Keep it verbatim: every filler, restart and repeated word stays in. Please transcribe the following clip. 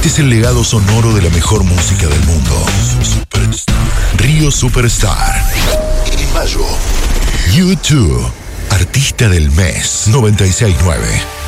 Este es el legado sonoro de la mejor música del mundo. Superstar. Río Superstar. En mayo, U dos, artista del mes noventa y seis nueve.